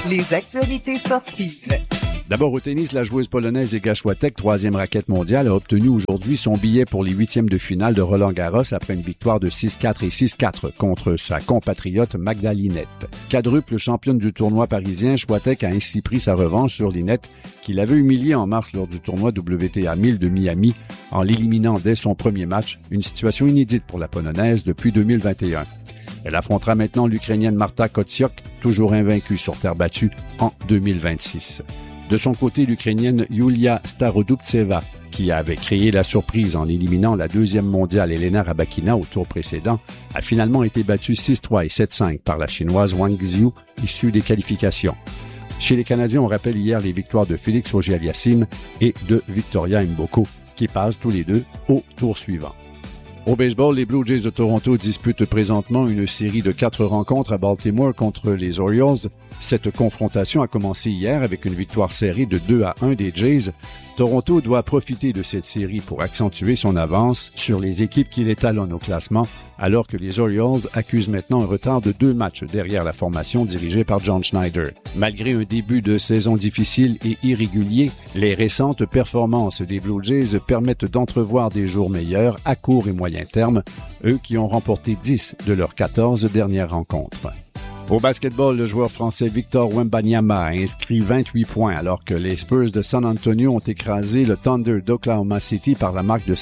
Les actualités sportives. D'abord au tennis, la joueuse polonaise Iga Świątek, 3e raquette mondiale, a obtenu aujourd'hui son billet pour les 8e de finale de Roland-Garros après une victoire de 6-4 et 6-4 contre sa compatriote Magda Linette. Quadruple championne du tournoi parisien, Świątek a ainsi pris sa revanche sur Linette, qui l'avait humiliée en mars lors du tournoi WTA 1000 de Miami en l'éliminant dès son premier match, une situation inédite pour la Polonaise depuis 2021. Elle affrontera maintenant l'Ukrainienne Marta Kotsiuk, toujours invaincue sur terre battue, en 2026. De son côté, l'Ukrainienne Yulia Starodubtseva, qui avait créé la surprise en éliminant la 2e mondiale Elena Rybakina au tour précédent, a finalement été battue 6-3 et 7-5 par la Chinoise Wang Xiu, issue des qualifications. Chez les Canadiens, on rappelle hier les victoires de Félix Auger-Aliassime et de Victoria Mboko, qui passent tous les deux au tour suivant. Au baseball, les Blue Jays de Toronto disputent présentement une série de 4 rencontres à Baltimore contre les Orioles. Cette confrontation a commencé hier avec une victoire serrée de 2-1 des Jays. Toronto doit profiter de cette série pour accentuer son avance sur les équipes qui l'étalonnent au classement, alors que les Orioles accusent maintenant un retard de 2 matchs derrière la formation dirigée par John Schneider. Malgré un début de saison difficile et irrégulier, les récentes performances des Blue Jays permettent d'entrevoir des jours meilleurs à court et moyen terme, eux qui ont remporté 10 de leurs 14 dernières rencontres. Au basketball, le joueur français Victor Wembanyama a inscrit 28 points alors que les Spurs de San Antonio ont écrasé le Thunder d'Oklahoma City par la marque de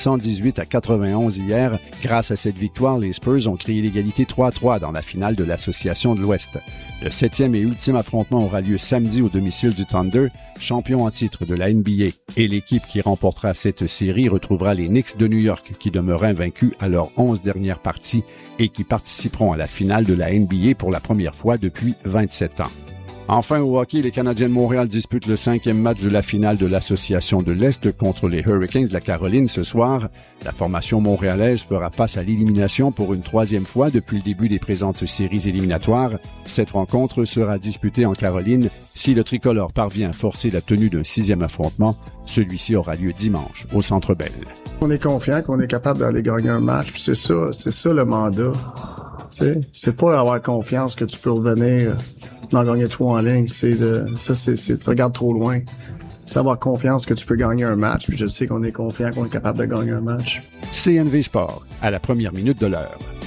118-91 hier. Grâce à cette victoire, les Spurs ont créé l'égalité 3-3 dans la finale de l'Association de l'Ouest. Le 7e et ultime affrontement aura lieu samedi au domicile du Thunder, champion en titre de la NBA. Et l'équipe qui remportera cette série retrouvera les Knicks de New York qui demeurent invaincus à leurs 11 dernières parties et qui participeront à la finale de la NBA pour la première fois depuis 27 ans. Enfin, au hockey, les Canadiens de Montréal disputent le 5e match de la finale de l'Association de l'Est contre les Hurricanes de la Caroline ce soir. La formation montréalaise fera face à l'élimination pour une 3e fois depuis le début des présentes séries éliminatoires. Cette rencontre sera disputée en Caroline. Si le tricolore parvient à forcer la tenue d'un 6e affrontement, celui-ci aura lieu dimanche au Centre Bell. On est confiant qu'on est capable d'aller gagner un match, puis c'est ça le mandat. T'sais, c'est pas avoir confiance que tu peux revenir d'en gagner 3 en ligne, tu regardes trop loin. C'est avoir confiance que tu peux gagner un match, puis je sais qu'on est confiant qu'on est capable de gagner un match. CNV Sport, à la première minute de l'heure.